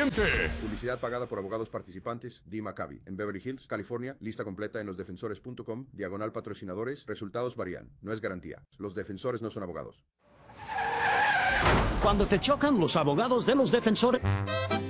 paciente. Publicidad pagada por abogados participantes. Dee Maccabi. En Beverly Hills, California. Lista completa en losdefensores.com/patrocinadores. Resultados varían. No es garantía. Los defensores no son abogados. Cuando te chocan los abogados de los defensores...